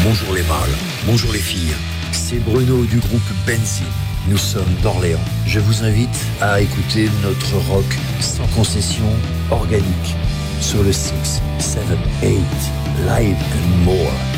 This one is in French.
Bonjour les mâles, bonjour les filles. C'est Bruno du groupe Benzine. Nous sommes d'Orléans. Je vous invite à écouter notre rock sans concession, organique, sur le 6, 7, 8, Live and More.